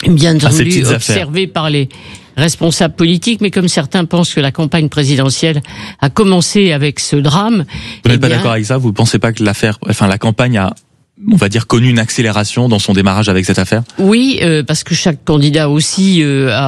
bien entendu observé par les responsables politiques, mais comme certains pensent que la campagne présidentielle a commencé avec ce drame. Vous n'êtes pas d'accord avec ça? Vous ne pensez pas que la campagne a, on va dire, connu une accélération dans son démarrage avec cette affaire? Oui, parce que chaque candidat aussi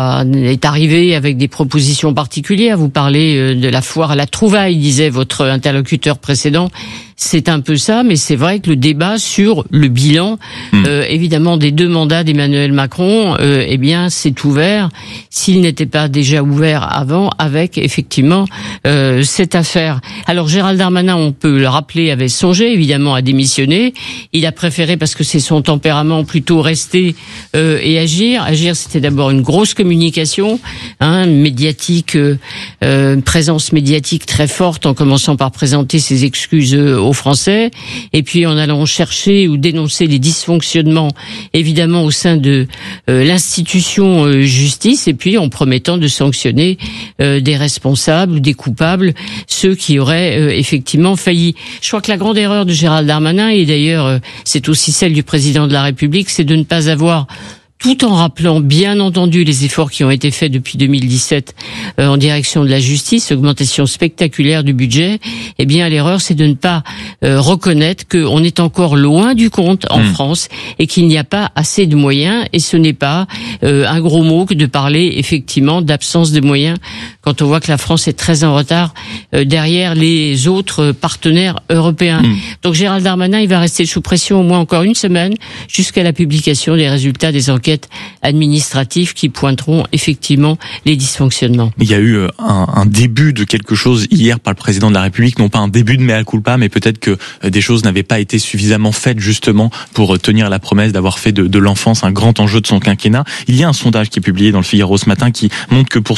est arrivé avec des propositions particulières. Vous parlez de la foire à la trouvaille, disait votre interlocuteur précédent. C'est un peu ça, mais c'est vrai que le débat sur le bilan, évidemment, des 2 mandats d'Emmanuel Macron, eh bien, c'est ouvert. S'il n'était pas déjà ouvert avant, avec effectivement cette affaire. Alors, Gérald Darmanin, on peut le rappeler, avait songé évidemment à démissionner. Il a préféré, parce que c'est son tempérament, plutôt rester et agir. Agir, c'était d'abord une grosse communication, médiatique, présence médiatique très forte, en commençant par présenter ses excuses aux Français, et puis en allant chercher ou dénoncer les dysfonctionnements, évidemment, au sein de l'institution justice, et puis en promettant de sanctionner des responsables ou des coupables, ceux qui auraient effectivement failli. Je crois que la grande erreur de Gérald Darmanin, et d'ailleurs c'est aussi celle du président de la République, c'est de ne pas avoir, tout en rappelant bien entendu les efforts qui ont été faits depuis 2017 en direction de la justice, augmentation spectaculaire du budget, eh bien l'erreur c'est de ne pas reconnaître qu'on est encore loin du compte en France et qu'il n'y a pas assez de moyens, et ce n'est pas un gros mot que de parler effectivement d'absence de moyens quand on voit que la France est très en retard derrière les autres partenaires européens. Donc Gérald Darmanin, il va rester sous pression au moins encore une semaine jusqu'à la publication des résultats des enquêtes administratives qui pointeront effectivement les dysfonctionnements. Il y a eu un début de quelque chose hier par le président de la République, non pas un début de mea culpa, mais peut-être que des choses n'avaient pas été suffisamment faites justement pour tenir la promesse d'avoir fait de l'enfance un grand enjeu de son quinquennat. Il y a un sondage qui est publié dans le Figaro ce matin qui montre que pour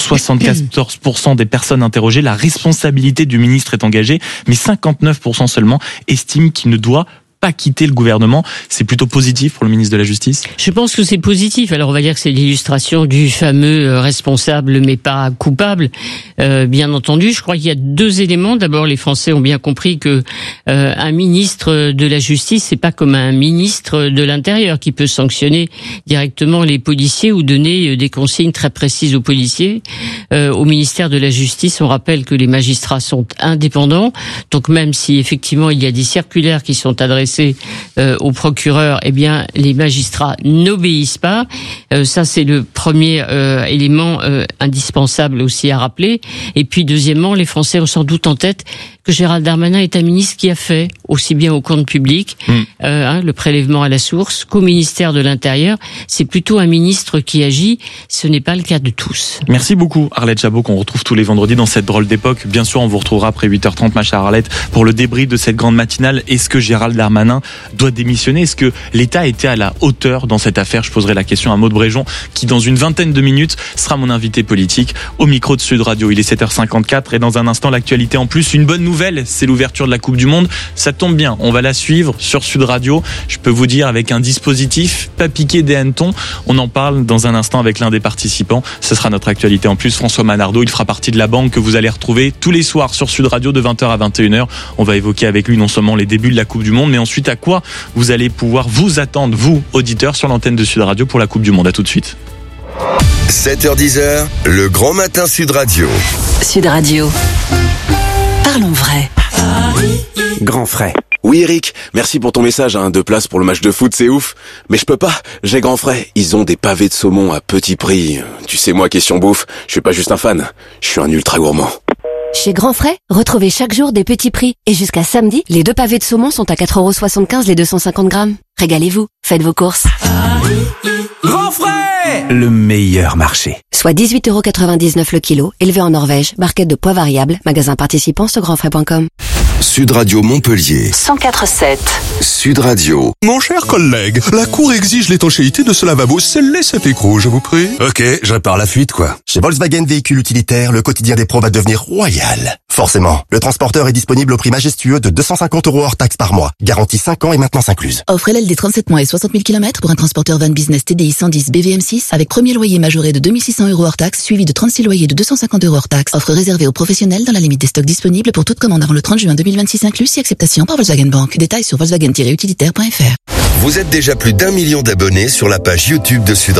74% des personnes interrogées, la responsabilité du ministre est engagée, mais 59% seulement estiment qu'il ne doit pas quitter le gouvernement. C'est plutôt positif pour le ministre de la Justice? Je pense que c'est positif. Alors on va dire que c'est l'illustration du fameux responsable mais pas coupable. Bien entendu, je crois qu'il y a 2 éléments. D'abord, les Français ont bien compris que un ministre de la Justice, c'est pas comme un ministre de l'Intérieur qui peut sanctionner directement les policiers ou donner des consignes très précises aux policiers. Au ministère de la Justice, on rappelle que les magistrats sont indépendants. Donc même si effectivement il y a des circulaires qui sont adressées au procureur, eh bien les magistrats n'obéissent pas. Ça c'est le premier élément indispensable aussi à rappeler. Et puis deuxièmement, les Français ont sans doute en tête que Gérald Darmanin est un ministre qui a fait aussi bien au compte public, le prélèvement à la source, qu'au ministère de l'Intérieur. C'est plutôt un ministre qui agit. Ce n'est pas le cas de tous. Merci beaucoup Arlette Chabot, qu'on retrouve tous les vendredis dans cette drôle d'époque. Bien sûr, on vous retrouvera après 8h30, ma chère Arlette, pour le débrief de cette grande matinale. Est-ce que Gérald Darmanin doit démissionner? Est-ce que l'État était à la hauteur dans cette affaire? Je poserai la question à Maud Bréjon, qui dans une vingtaine de minutes sera mon invité politique au micro de Sud Radio. Il est 7h54 et dans un instant, l'actualité en plus. Une bonne nouvelle, c'est l'ouverture de la Coupe du Monde. Ça tombe bien, on va la suivre sur Sud Radio. Je peux vous dire, avec un dispositif, pas piqué des hannetons. On en parle dans un instant avec l'un des participants. Ce sera notre actualité en plus. François Manardo, il fera partie de la bande que vous allez retrouver tous les soirs sur Sud Radio de 20h à 21h. On va évoquer avec lui non seulement les débuts de la Coupe du Monde, mais ensuite à quoi vous allez pouvoir vous attendre, vous, auditeurs, sur l'antenne de Sud Radio pour la Coupe du Monde. À tout de suite. 7h-10h, le grand matin Sud Radio. Sud Radio. Parlons vrai. Grand frais. Oui Eric, merci pour ton message, 2 places pour le match de foot, c'est ouf. Mais je peux pas, j'ai Grand Frais, ils ont des pavés de saumon à petit prix. Tu sais moi, question bouffe, je suis pas juste un fan, je suis un ultra gourmand. Chez Grand Frais, retrouvez chaque jour des petits prix. Et jusqu'à samedi, les 2 pavés de saumon sont à 4,75€ les 250 grammes. Régalez-vous, faites vos courses. Grand Frais, le meilleur marché. Soit 18,99€ le kilo, élevé en Norvège, barquette de poids variable, magasin participant sur grandfrais.com. Sud Radio Montpellier 104.7. Sud Radio. Mon cher collègue, la Cour exige l'étanchéité de ce lavabo. Scellez cet écrou, je vous prie. Ok, je pars la fuite, quoi. Chez Volkswagen Véhicules Utilitaires, le quotidien des pros va devenir royal. Forcément, le transporteur est disponible au prix majestueux de 250€ hors taxe par mois. Garantie 5 ans et maintenance incluse. Offre LLD 37 mois et 60 000 km pour un transporteur van business TDI 110 BVM6 avec premier loyer majoré de 2600€ hors taxe, suivi de 36 loyers de 250€ hors taxe. Offre réservée aux professionnels dans la limite des stocks disponibles pour toute commande avant le 30 juin 2026 inclus, si acceptation par Volkswagen Bank. Détails sur volkswagen-utilitaire.fr. Vous êtes déjà plus d'1 million d'abonnés sur la page YouTube de Sud Radio.